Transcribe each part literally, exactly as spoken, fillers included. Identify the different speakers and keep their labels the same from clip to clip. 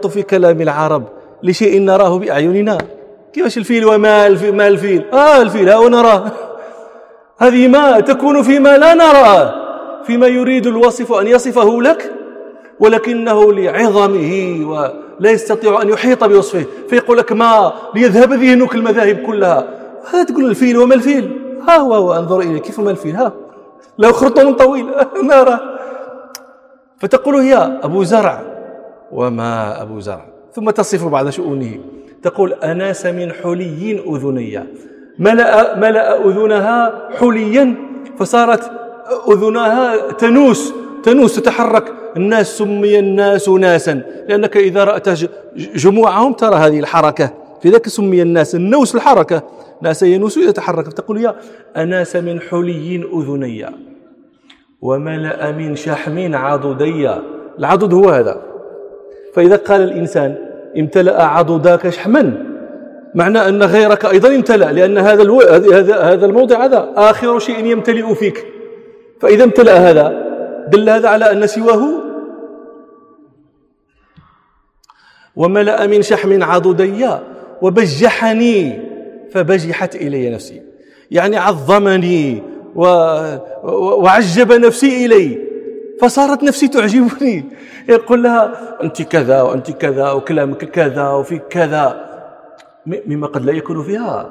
Speaker 1: ينخرط في كلام العرب لشيء نراه بأعيننا. كيفاش الفيل وما الفيل؟ ما الفيل؟ آه الفيل ها ونراه. هذه ما تكون فيما لا نراه، فيما يريد الوصف أن يصفه لك ولكنه لعظمه ولا يستطيع أن يحيط بوصفه فيقول لك ما ليذهب ذهنك المذاهب كلها. هذا تقول الفيل وما الفيل؟ ها هو, هو انظر إليه كيف ما الفيل، ها له خرطوم طويل نرى. فتقول هي أبو زرع وما أبو زرع، ثم تصف بعض شؤونه تقول أناس من حلي أذني، ملأ, ملأ أذنها حليا فصارت أذنها تنوس تنوس تتحرك. الناس سمي الناس ناسا لأنك إذا رأت جموعهم ترى هذه الحركة، في ذلك سمي الناس النوس الحركة، ناس ينوس يتحرك. فتقول يا أناس من حلي أذني وملأ من شحم عضدي. العضد هو هذا. فإذا قال الإنسان امتلأ عضداك شحما معنى أن غيرك أيضا امتلأ، لأن هذا الو... هذا هذا الموضع هذا آخر شيء يمتلئ فيك. فإذا امتلأ هذا دل هذا على أن سواه. وملأ من شحم عضدي وبجحني فبجحت إلي نفسي، يعني عظمني و... وعجب نفسي إلي فصارت نفسي تعجبني. يقول لها أنت كذا وأنت كذا وكلامك كذا وفي كذا مما قد لا يكون فيها،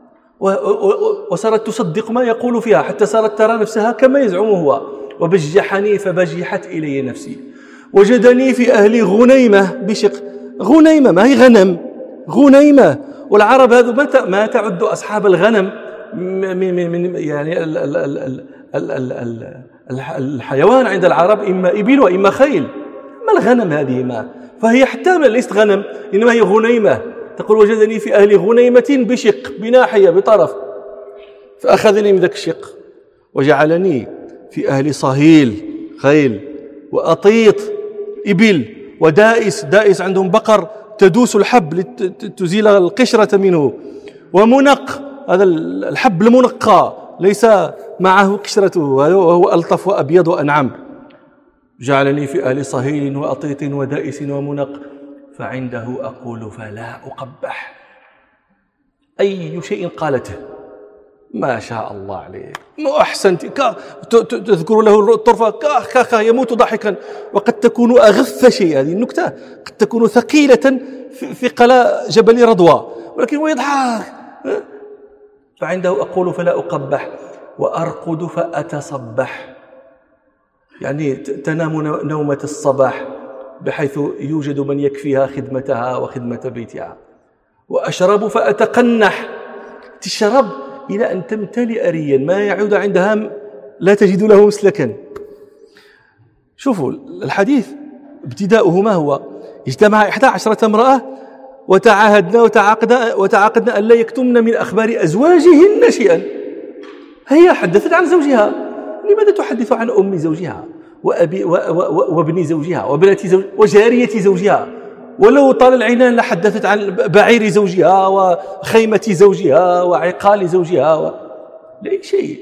Speaker 1: وصارت تصدق ما يقول فيها حتى صارت ترى نفسها كما يزعم هو. وبجحني فبجحت إلي نفسي. وجدني في أهل غنيمة بشق. غنيمة ما هي غنم، غنيمة. والعرب هذو ما تعد أصحاب الغنم من من يعني ال ال ال ال ال ال الحيوان عند العرب إما إبل وإما خيل. ما الغنم هذه؟ ما فهي حتى ليست غنم إنما هي غنيمة. تقول وجدني في أهل غنيمة بشق، بناحية بطرف، فأخذني من ذاك الشق وجعلني في أهل صهيل خيل وأطيط إبل ودائس، دائس عندهم بقر تدوس الحب لتزيل القشرة منه، ومنق هذا الحب المنقى ليس معه قشرته وهو ألطف وأبيض وأنعم. جعلني في أهل صهيل وأطيط ودائس ومنق فعنده أقول فلا أقبح. أي شيء قالته ما شاء الله عليك، ما أحسنت، تذكر له الطرفة كا كا يموت ضحكا. وقد تكون أغث شيء، هذه النكتة قد تكون ثقيلة في قلاء جبل رضوى ولكن هو يضحك. فعنده أقول فلا أقبح وأرقد فأتصبح، يعني تنام نومة الصباح بحيث يوجد من يكفيها خدمتها وخدمة بيتها. وأشرب فأتقنح، تشرب إلى أن تمتلئ ريا ما يعود عندها لا تجد له مسلكا. شوفوا الحديث ابتداؤه ما هو؟ اجتمع إحدى عشرة امرأة وتعاهدنا وتعاقدنا, وتعاقدنا أن لا يكتمن من أخبار أزواجهن شيئا. هي حدثت عن زوجها، لماذا تحدث عن أم زوجها وأبي وابن زوجها وابنة زوج وجارية زوجها؟ ولو طال العنان لحدثت عن بعير زوجها وخيمة زوجها وعقال زوجها و... لا شيء.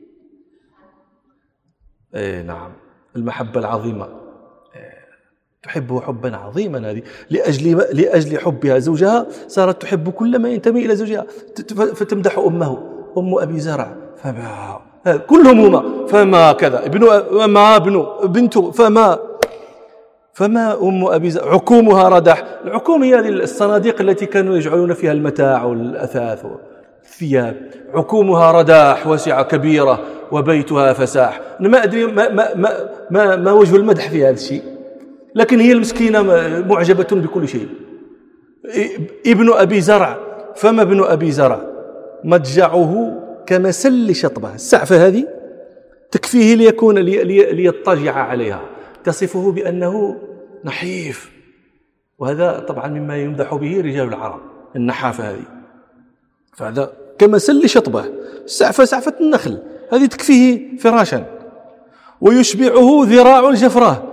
Speaker 1: اي نعم، المحبة العظيمة تحبه حبا عظيما هذه، لأجل لأجل حبها زوجها صارت تحب كل ما ينتمي إلى زوجها. فتمدح أمه، أم أبي زرع فما كلهم هما فما كذا، ابن ما ابن بنته فما فما أم أبي زرع عكومها ردح. العكوم هي هذه الصناديق التي كانوا يجعلون فيها المتاع والأثاث والثياب. عكومها رداح واسعة كبيرة وبيتها فساح. أنا ما أدري ما, ما, ما, ما, ما وجه المدح في هذا الشيء، لكن هي المسكينة معجبة بكل شيء. ابن أبي زرع فما ابن أبي زرع مضجعه كمسل شطبة. السعفة هذه تكفيه ليكون لي ليضطجع عليها، تصفه بأنه نحيف، وهذا طبعا مما يمدح به رجال العرب النحافة هذه. فهذا كمسل شطبة، السعفة سعفة النخل هذه تكفيه فراشا. ويشبعه ذراع الجفرة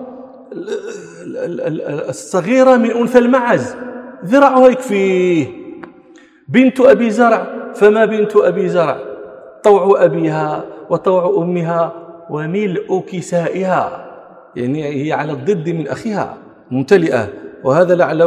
Speaker 1: الصغيرة من أنثى المعز، ذراعها يكفيه. بنت أبي زرع فما بنت أبي زرع طوع أبيها وطوع أمها وملء كسائها، يعني هي على الضد من أخيها ممتلئة. وهذا لعله